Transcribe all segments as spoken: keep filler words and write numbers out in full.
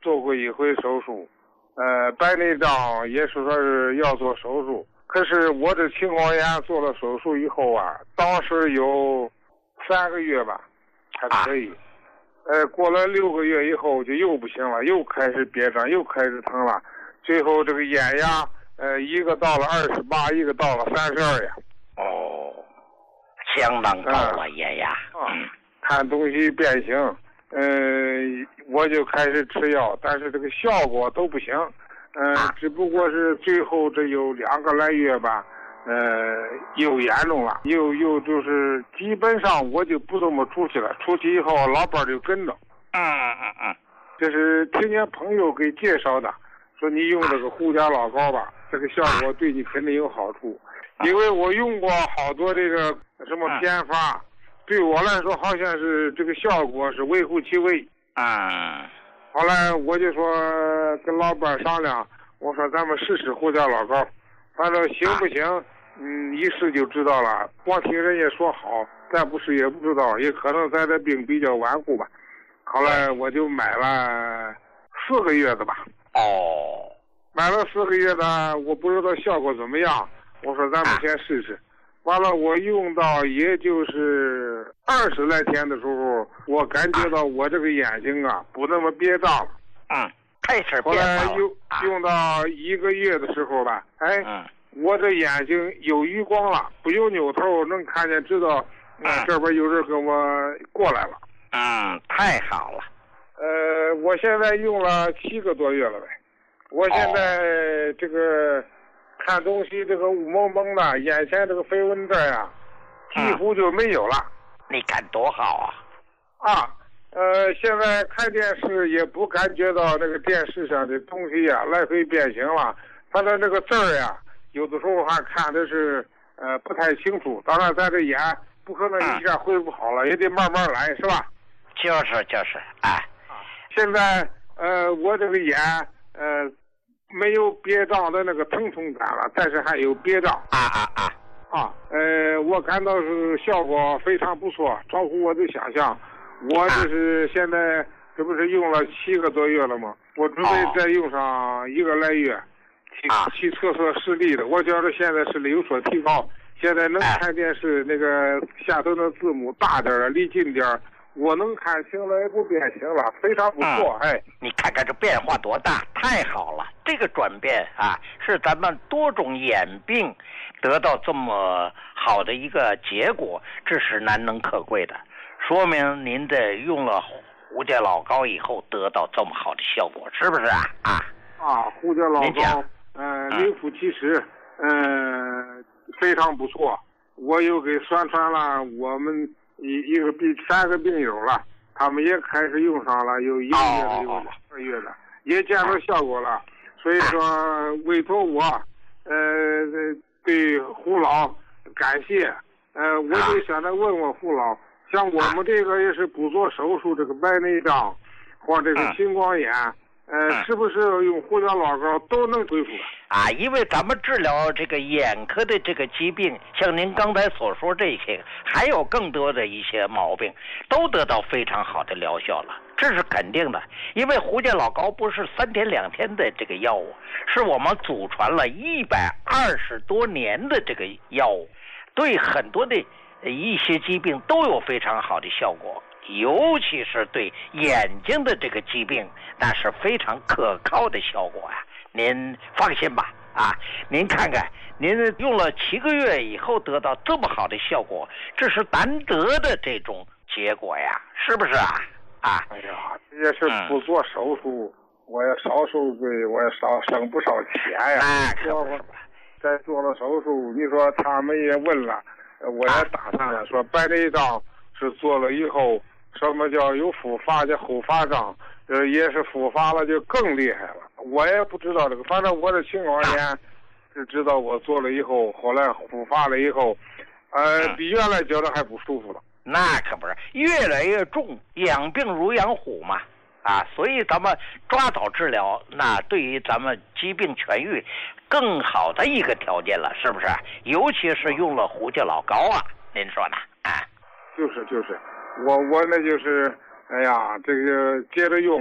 做过一回手术，呃，白内障也是说是要做手术。可是我这青光眼做了手术以后啊，当时有三个月吧，还可以。呃，过了六个月以后就又不行了，又开始憋胀，又开始疼了。最后这个眼压，呃，一个到了二十八，一个到了三十二呀。 哦，相当高了、呃、眼压。 啊，看东西变形，嗯、呃，我就开始吃药，但是这个效果都不行。嗯、呃，只不过是最后这有两个来月吧，呃，又严重了，又又就是基本上我就不怎么出去了，出去以后老伴就跟着。 嗯嗯嗯， 这是听见朋友给介绍的，说你用这个胡家老膏吧，这个效果对你肯定有好处。因为我用过好多这个什么偏方，对我来说好像是这个效果是微乎其微。 嗯。 后来我就说跟老伴商量，我说咱们试试胡家老膏，反正行不行，嗯，一试就知道了。光听人家说好，咱不试也不知道，也可能咱这病比较顽固吧。后来我就买了四个月的吧。 哦。 买了四个月的，我不知道效果怎么样。我说咱们先试试。完了，我用到也就是二十来天的时候，我感觉到我这个眼睛啊不那么憋胀了。 嗯，开始后来用用到一个月的时候吧，哎， 嗯， 我这眼睛有余光了，不用扭头能看见，知道，嗯，这边有人跟我过来了。 嗯，太好了。 呃，我现在用了七个多月了呗，我现在这个。看东西这个雾蒙蒙的，眼前这个飞蚊症呀，几乎就没有了。 嗯、你看多好啊！啊，呃，现在看电视也不感觉到那个电视上的东西呀来回变形了。反正这个字儿呀，有的时候还看的是呃不太清楚。当然，咱这眼不可能一下恢复好了，嗯、也得慢慢来，是吧？ 就是就是，哎。 现在呃，我这个眼呃。没有憋胀的那个疼痛感了，但是还有憋胀。 啊啊啊！ 啊，呃，我感到是效果非常不错，超乎我的想象。我这是现在这不是用了七个多月了吗？我准备再用上一个来月，去、啊、去测测视力的。我觉得现在视力有所提高，现在能看电视，那个下头的字母大点儿，离近点儿。我能看清了也不变形了，非常不错。 嗯、 哎， 你看看这变化多大，太好了！这个转变啊，是咱们多种眼病得到这么好的一个结果，这是难能可贵的，说明您在用了胡家老膏以后得到这么好的效果，是不是啊？啊啊，胡家老膏，嗯、呃，名副其实，嗯、呃，非常不错。我又给宣传了我们。一一个病三个病友了，他们也开始用上了，有一个月的，有两个月的，也见到效果了。所以说，委托我，呃，对胡老感谢。呃，我就想着问问胡老，像我们这个也是不做手术，这个白内障或这个青光眼，呃，是不是用胡椒老膏都能恢复的？ 啊，因为咱们治疗这个眼科的这个疾病，像您刚才所说这些，还有更多的一些毛病，都得到非常好的疗效了，这是肯定的。因为胡家老膏不是三天两天的这个药物，是我们祖传了一百二十多年的这个药物，对很多的一些疾病都有非常好的效果。尤其是对眼睛的这个疾病，那是非常可靠的效果啊！您放心吧，啊，您看看，您用了七个月以后得到这么好的效果，这是难得的这种结果呀，是不是啊？啊！ 哎呀，这也是不做手术，嗯、我也少受罪，我也少省不少钱呀。 哎， 要不再做了手术，你说他们也问了，我也打探了，说白内障是做了以后。什么叫有复发叫后发障，呃，也是复发了就更厉害了。我也不知道这个，反正我的青光眼是知道我做了以后，后来复发了以后，呃，比原来觉得还不舒服了。 那可不是，越来越重，养病如养虎嘛，啊，所以咱们抓早治疗，那对于咱们疾病痊愈更好的一个条件了，是不是？尤其是用了胡家老膏啊，您说呢？啊， 就是就是。我我那就是，哎呀，这个接着用，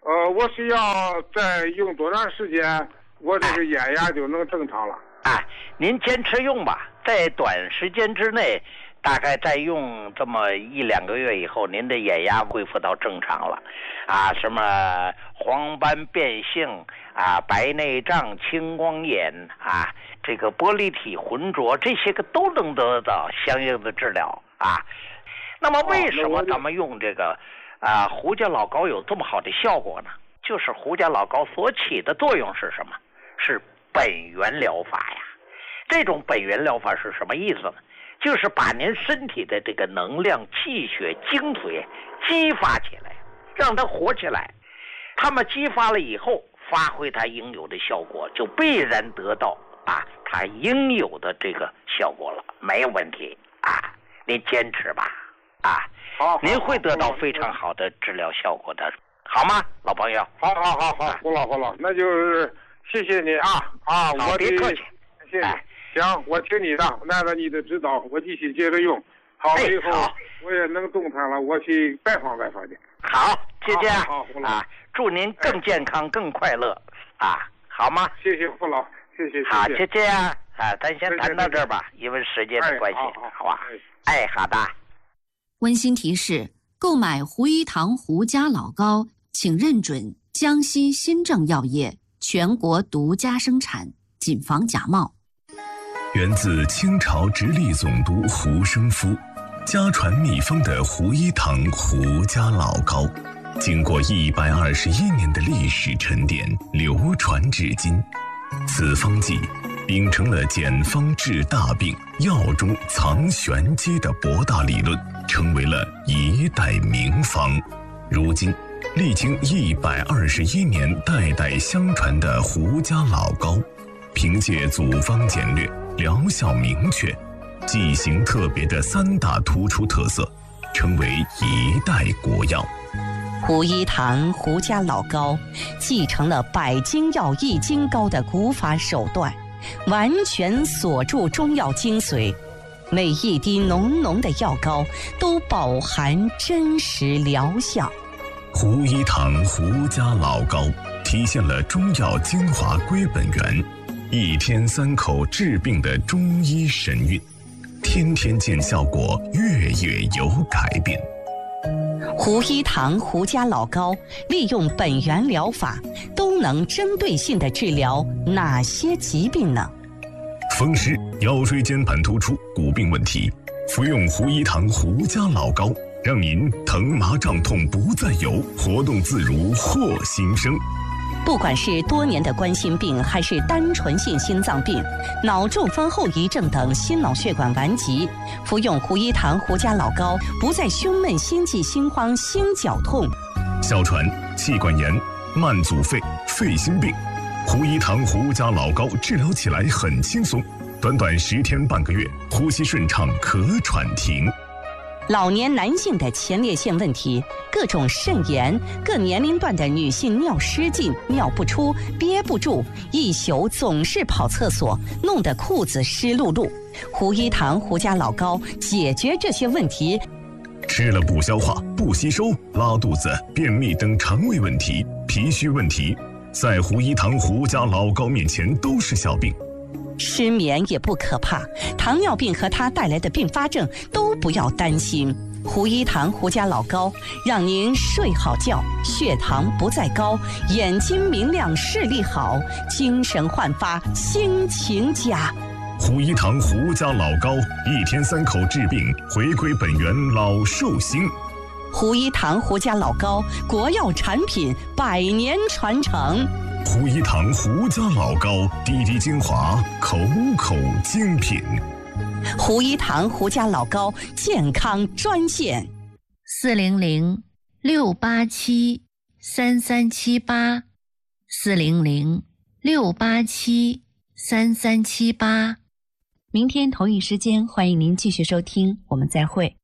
呃，我是要再用多长时间，我这个眼压就能正常了？ 啊，您坚持用吧，在短时间之内，大概再用这么一两个月以后，您的眼压恢复到正常了。啊，什么黄斑变性啊、白内障、青光眼啊，这个玻璃体浑浊，这些个都能得到相应的治疗啊。那么为什么咱们用这个啊胡家老膏有这么好的效果呢？就是胡家老膏所起的作用是什么？是本源疗法呀。这种本源疗法是什么意思呢？就是把您身体的这个能量、气血、精髓激发起来，让它活起来。它们激发了以后，发挥它应有的效果，就必然得到啊它应有的这个效果了，没有问题啊。您坚持吧，啊， 好， 您会得到非常好的治疗效果的，好吗，老朋友？ 好好好好，胡老胡老，那就是谢谢你啊啊，我别客气， 谢谢。哎行，我听你的，按照你的指导，我继续接着用。好了以后， 哎、 我也能动弹了，我去拜访拜访去。 好，就这样。 好，胡老啊，祝您更健康、哎、更快乐啊，好吗？ 谢谢胡老，谢谢。 好，就这样啊，咱先谈到这儿吧，因为时间的关系， 哎、好, 好吧？哎，好的。 温馨提示：购买胡一堂胡家老膏，请认准江西新政药业全国独家生产，谨防假冒。 源自清朝直隶总督胡生夫，家传秘方的胡一堂胡家老膏，经过一百二十一年的历史沉淀，流传至今。此方剂秉承了简方治大病、药中藏玄机的博大理论，成为了一代名方。如今，历经一百二十一年代代相传的胡家老膏，凭借组方简略、疗效明确、剂型特别的三大突出特色，成为一代国药。 胡一堂胡家老膏继承了百金药益精膏的古法手段，完全锁住中药精髓，每一滴浓浓的药膏都饱含真实疗效。 胡一堂胡家老膏体现了中药精华归本源，一天三口治病的中医神韵，天天见效果，月月有改变。 胡一堂胡家老膏利用本源疗法，都能针对性地治疗哪些疾病呢？ 风湿、腰椎间盘突出、骨病问题，服用胡一堂胡家老膏，让您疼麻胀痛不再有，活动自如获新生。 不管是多年的冠心病，还是单纯性心脏病、脑中风后遗症等心脑血管顽疾，服用胡一堂胡家老膏，不再胸闷、心悸、心慌、心绞痛。 哮喘、气管炎、慢阻肺、肺心病，胡一堂胡家老膏治疗起来很轻松，短短十天半个月，呼吸顺畅，咳喘停。 老年男性的前列腺问题，各种肾炎，各年龄段的女性尿失禁、尿不出、憋不住，一宿总是跑厕所，弄得裤子湿漉漉。胡一堂胡家老膏解决这些问题。 吃了不消化、不吸收、拉肚子、便秘等肠胃问题、脾虚问题，在胡一堂胡家老膏面前都是小病。 失眠也不可怕，糖尿病和它带来的并发症都不要担心。胡一堂胡家老膏让您睡好觉，血糖不再高，眼睛明亮，视力好，精神焕发，心情佳。 胡一堂胡家老膏，一天三口治病，回归本源，老寿星。 胡一堂胡家老膏，国药产品，百年传承。 胡一堂胡家老膏，滴滴精华，口口精品。 胡一堂胡家老膏健康专线： 四零零六八七三三七八，四零零六八七三三七八。明天同一时间，欢迎您继续收听，我们再会。